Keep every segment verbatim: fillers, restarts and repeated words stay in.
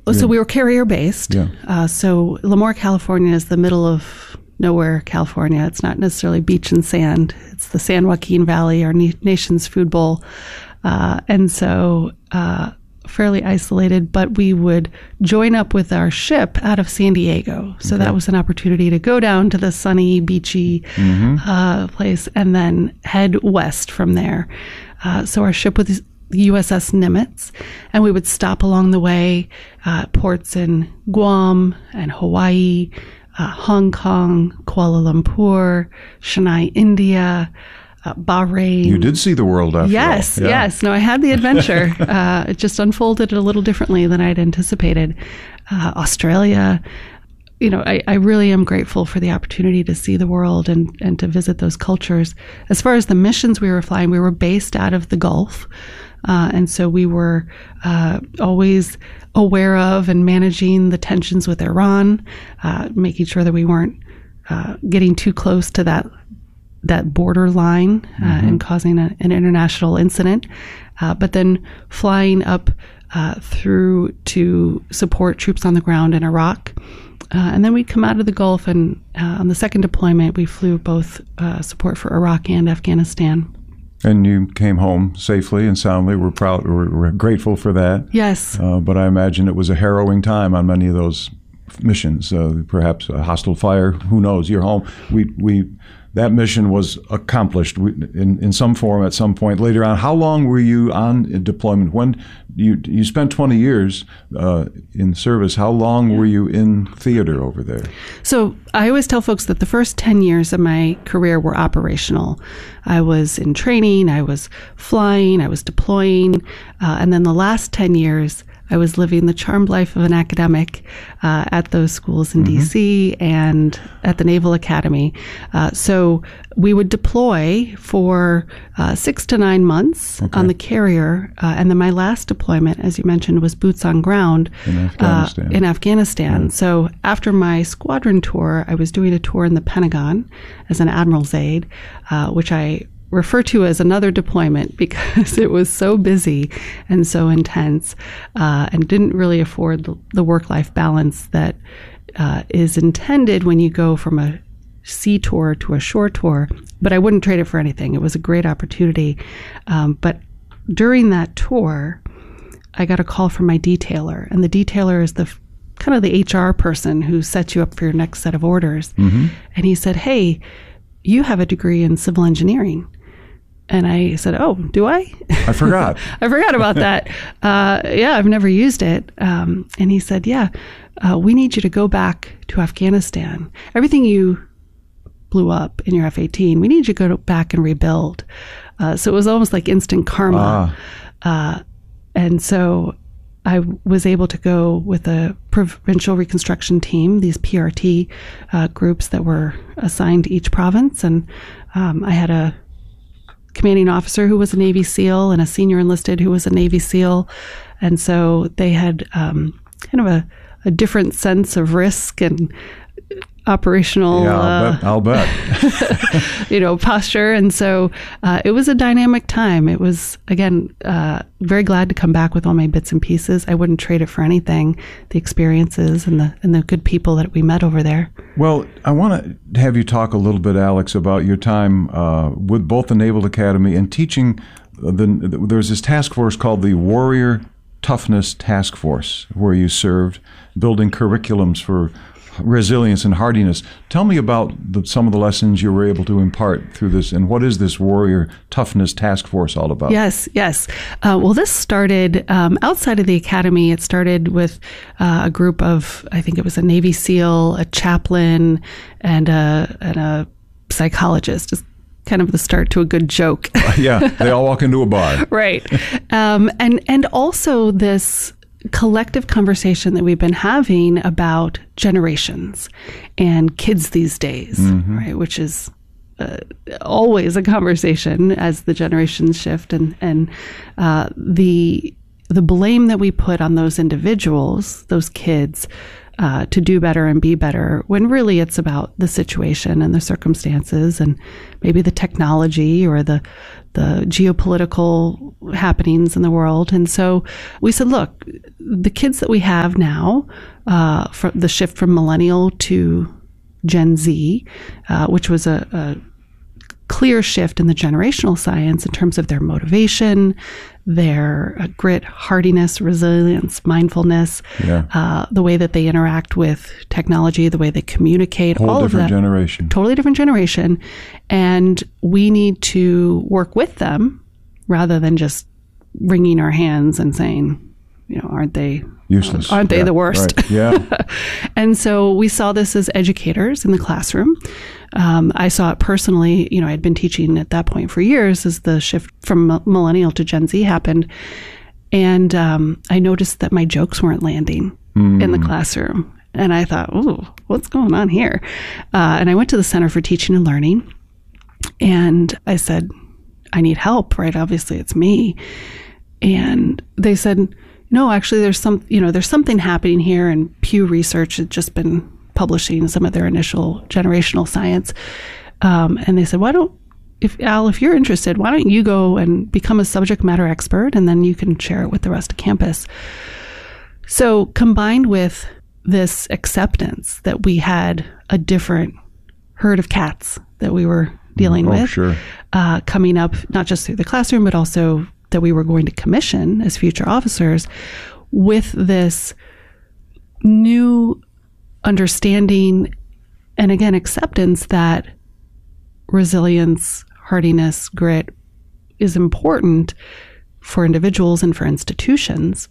So yeah. we were carrier based. Yeah. Uh, so Lemoore, California is the middle of nowhere, California. It's not necessarily beach and sand. It's the San Joaquin Valley, our na- nation's food bowl. Uh, and so uh, fairly isolated, but we would join up with our ship out of San Diego. So Okay. that was an opportunity to go down to the sunny, beachy Mm-hmm. uh, place and then head west from there. Uh, so our ship was the U S S Nimitz, and we would stop along the way uh, ports in Guam and Hawaii, uh, Hong Kong, Kuala Lumpur, Chennai, India, uh, Bahrain. You did see the world after Yes, all. Yeah. yes. No, I had the adventure. uh, it just unfolded a little differently than I'd anticipated. Uh, Australia. You know, I, I really am grateful for the opportunity to see the world and, and to visit those cultures. As far as the missions we were flying, we were based out of the Gulf. Uh, and so we were uh, always aware of and managing the tensions with Iran, uh, making sure that we weren't uh, getting too close to that that border line uh, Mm-hmm. and causing a, an international incident. Uh, but then flying up uh, through to support troops on the ground in Iraq. Uh, and then we'd come out of the Gulf, and uh, on the second deployment, we flew both uh, support for Iraq and Afghanistan. And you came home safely and soundly. We're proud. We're, we're grateful for that. Yes. Uh, but I imagine it was a harrowing time on many of those missions. Uh, perhaps a hostile fire. Who knows? You're home. We we that mission was accomplished we, in in some form at some point later on. How long were you on deployment? When you you spent twenty years uh, in service? How long were you in theater over there? So I always tell folks that the first ten years of my career were operational. I was in training, I was flying, I was deploying, uh, and then the last ten years I was living the charmed life of an academic uh, at those schools in mm-hmm. D C and at the Naval Academy. Uh, so we would deploy for uh, six to nine months okay. on the carrier. Uh, and then my last deployment, as you mentioned, was boots on ground in Afghanistan. Uh, in Afghanistan. Yeah. So after my squadron tour, I was doing a tour in the Pentagon as an admiral's aide, uh, which I refer to as another deployment because it was so busy and so intense uh, and didn't really afford the, the work-life balance that uh, is intended when you go from a sea tour to a shore tour. But I wouldn't trade it for anything. It was a great opportunity. Um, but during that tour, I got a call from my detailer, and the detailer is the kind of the H R person who sets you up for your next set of orders. Mm-hmm. And he said, "Hey, you have a degree in civil engineering." And I said, "Oh, do I?" I forgot. I forgot about that. Uh, yeah, I've never used it. Um, and he said, "Yeah, uh, we need you to go back to Afghanistan. Everything you blew up in your F eighteen, we need you to go back and rebuild." Uh, so it was almost like instant karma. Ah. Uh, and so I was able to go with a provincial reconstruction team, these P R T uh, groups that were assigned to each province. And um, I had a commanding officer who was a Navy SEAL and a senior enlisted who was a Navy SEAL. And so they had um, kind of a, a different sense of risk and operational yeah, I'll uh, bet, I'll bet. you know, posture. And so uh, it was a dynamic time. It was, again, uh, very glad to come back with all my bits and pieces. I wouldn't trade it for anything, the experiences and the and the good people that we met over there. Well, I want to have you talk a little bit, Alex, about your time uh, with both the Naval Academy and teaching. The, there's this task force called the Warrior Toughness Task Force, where you served, building curriculums for resilience and hardiness. Tell me about the, some of the lessons you were able to impart through this, and what is this Warrior Toughness Task Force all about? Yes, yes. Uh, well, this started um, outside of the academy. It started with uh, a group of, I think it was a Navy SEAL, a chaplain, and a, and a psychologist. Just kind of the start to a good joke. Yeah, they all walk into a bar. Right. Um, and and also this collective conversation that we've been having about generations and kids these days, mm-hmm. right? Which is uh, always a conversation as the generations shift, and and uh, the the blame that we put on those individuals, those kids, uh, to do better and be better, when really it's about the situation and the circumstances and maybe the technology or the the geopolitical happenings in the world. And so we said, look, the kids that we have now, uh, for the shift from millennial to Gen Z, uh, which was a, a clear shift in the generational science in terms of their motivation, their uh, grit, hardiness, resilience, mindfulness, yeah. uh, the way that they interact with technology, the way they communicate, Whole all of different that. generation. Totally different generation. And we need to work with them rather than just wringing our hands and saying, you know, aren't they useless? Aren't they yeah, the worst? Right. Yeah. And so we saw this as educators in the classroom. Um, I saw it personally. You know, I'd been teaching at that point for years as the shift from m- millennial to Gen Z happened. And um, I noticed that my jokes weren't landing mm. in the classroom. And I thought, oh, what's going on here? Uh, and I went to the Center for Teaching and Learning. And I said, I need help, right? Obviously, it's me. And they said, no, actually, there's some, you know, there's something happening here. And Pew Research had just been publishing some of their initial generational science. Um, and they said, why don't, if Al, if you're interested, why don't you go and become a subject matter expert, and then you can share it with the rest of campus. So combined with this acceptance that we had a different herd of cats that we were dealing oh, with, sure. uh, coming up, not just through the classroom, but also that we were going to commission as future officers, with this new understanding and, again, acceptance that resilience, hardiness, grit is important for individuals and for institutions.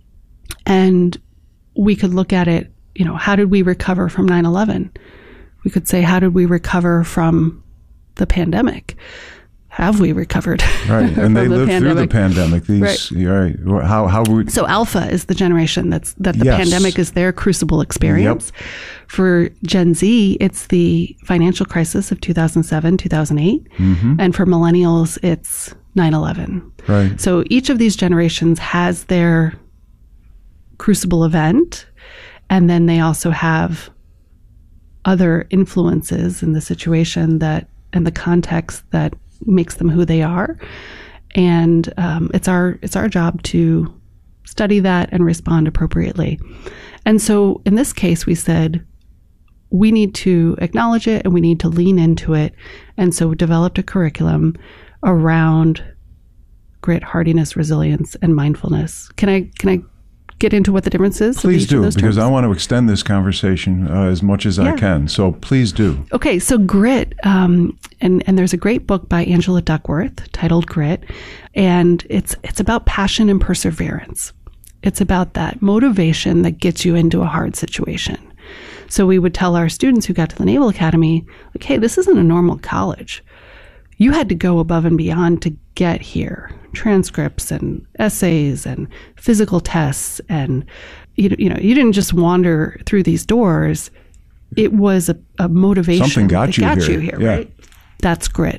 And we could look at it, you know, how did we recover from nine eleven? We could say, how did we recover from the pandemic? Have we recovered? Right, and they the lived pandemic? through the pandemic. These, right. right. How how we? So Alpha is the generation that's that the Yes. pandemic is their crucible experience. Yep. For Gen Z, it's the financial crisis of two thousand seven, two thousand eight, Mm-hmm. and for millennials, it's nine eleven. Right. So each of these generations has their crucible event, and then they also have other influences in the situation that and the context that makes them who they are. And um, it's our it's our job to study that and respond appropriately. And so in this case, we said we need to acknowledge it and we need to lean into it. And so we developed a curriculum around grit, hardiness, resilience, and mindfulness. Can I can I get into what the difference is? Please do, because terms? I want to extend this conversation uh, as much as Yeah. I can. So please do. Okay, so grit, um, and and there's a great book by Angela Duckworth titled Grit, and it's it's about passion and perseverance. It's about that motivation that gets you into a hard situation. So we would tell our students who got to the Naval Academy, like, hey, this isn't a normal college. You had to go above and beyond to get here. Transcripts and essays and physical tests, and you, you know, you didn't just wander through these doors. It was a, a motivation Something got that you got here. you here, Yeah. right? That's grit.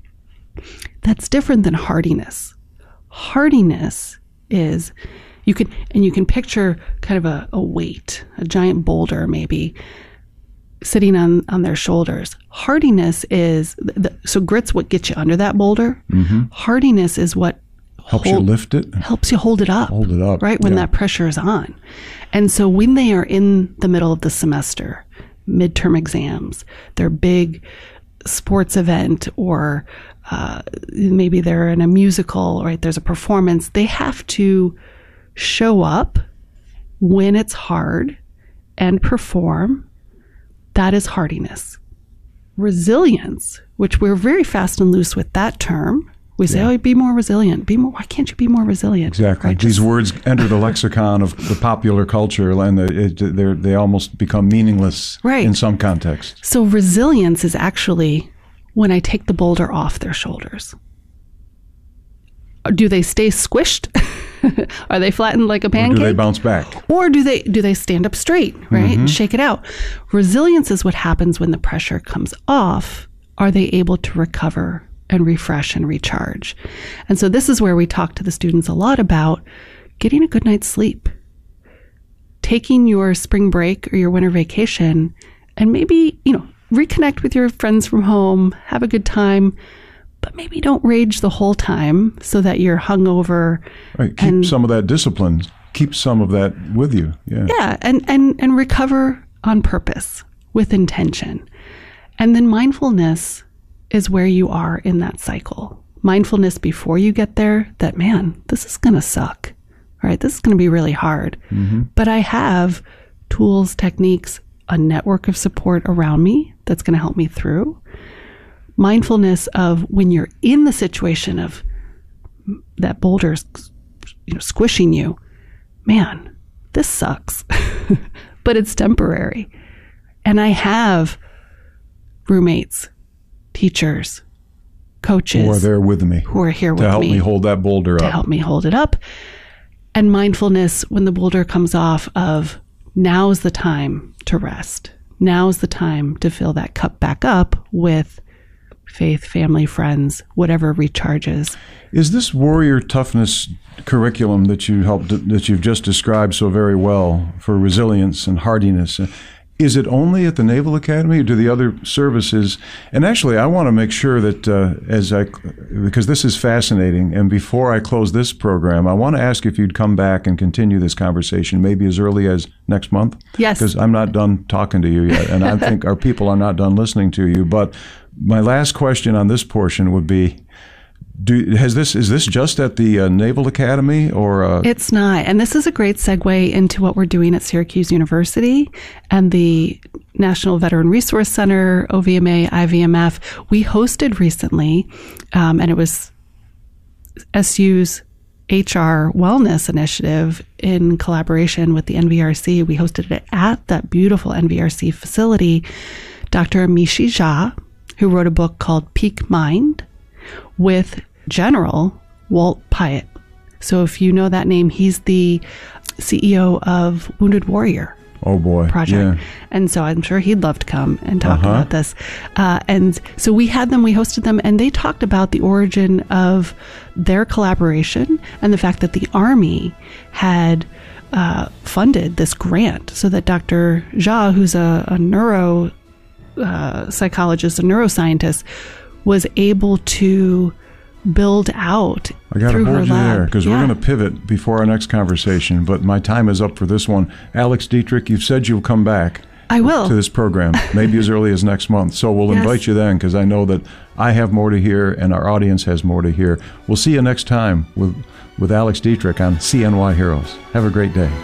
That's different than hardiness. Hardiness is you can and you can picture kind of a, a weight, a giant boulder maybe sitting on, on their shoulders. Hardiness is the, so grit's what gets you under that boulder. Mm-hmm. Hardiness is what Helps hold, you lift it. helps you hold it up. Hold it up. Right, when yeah. that pressure is on. And so when they are in the middle of the semester, midterm exams, their big sports event, or uh, maybe they're in a musical, right? There's a performance. They have to show up when it's hard and perform. That is hardiness. Resilience, which we're very fast and loose with that term. We say, Yeah. oh, be more resilient. Be more. Why can't you be more resilient? Exactly. Right? These Just- words enter the lexicon of the popular culture, and it, they they almost become meaningless Right. in some contexts. So resilience is actually when I take the boulder off their shoulders. Do they stay squished? Are they flattened like a Or pancake? do they bounce back? Or do they do they stand up straight, right? Mm-hmm. And shake it out. Resilience is what happens when the pressure comes off. Are they able to recover and refresh and recharge? And so this is where we talk to the students a lot about getting a good night's sleep. taking your spring break or your winter vacation and maybe, you know, reconnect with your friends from home, have a good time, but maybe don't rage the whole time so that you're hungover. Right. Keep and, some of that discipline. Keep some of that with you. Yeah. Yeah. And, and, and recover on purpose with intention. And then mindfulness is where you are in that cycle. Mindfulness before you get there that, man, this is going to suck. All right. This is going to be really hard. Mm-hmm. But I have tools, techniques, a network of support around me that's going to help me through. Mindfulness of when you're in the situation of that boulder's, you know, squishing you, man, this sucks, but it's temporary. And I have roommates, teachers, coaches who are there with me, who are here with me to help me, me hold that boulder to up, to help me hold it up. And mindfulness when the boulder comes off of, now's the time to rest. Now's the time to fill that cup back up with faith, family, friends, whatever recharges. Is this warrior toughness curriculum that you helped, that you've just described so very well for resilience and hardiness, is it only at the Naval Academy, or do the other services? And actually, I want to make sure that uh, as I, because this is fascinating, and before I close this program, I want to ask if you'd come back and continue this conversation, maybe as early as next month. Yes. Because I'm not done talking to you yet, and I think our people are not done listening to you. But my last question on this portion would be, Do, has this is this just at the uh, Naval Academy or? Uh... It's not, and this is a great segue into what we're doing at Syracuse University and the National Veteran Resource Center, O V M A, I V M F. We hosted recently, um, and it was S U's H R Wellness Initiative in collaboration with the N V R C. We hosted it at that beautiful N V R C facility. Doctor Amishi Jha, who wrote a book called Peak Mind, with General Walt Pyatt. So if you know that name, he's the C E O of Wounded Warrior. Oh boy. Project. Yeah. And so I'm sure he'd love to come and talk uh-huh. about this. Uh, and so we had them, we hosted them, and they talked about the origin of their collaboration and the fact that the Army had uh, funded this grant so that Doctor Jha, who's a, a neuro uh, psychologist, a neuroscientist, was able to build out I got through to hold her you lab. there because yeah. we're going to pivot before our next conversation, but my time is up for this one. Alex Dietrich, you've said you'll come back. I will. To this program, maybe as early as next month. So we'll yes. invite you then because I know that I have more to hear and our audience has more to hear. We'll see you next time with, with Alex Dietrich on C N Y Heroes. Have a great day.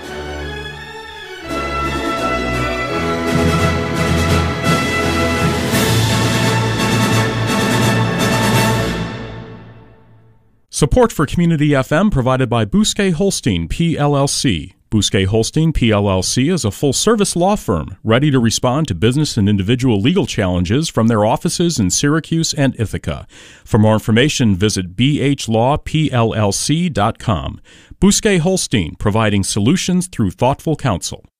Support for Community F M provided by Bousquet Holstein, P L L C. Bousquet Holstein, P L L C is a full-service law firm ready to respond to business and individual legal challenges from their offices in Syracuse and Ithaca. For more information, visit b h law p l l c dot com. Bousquet Holstein, providing solutions through thoughtful counsel.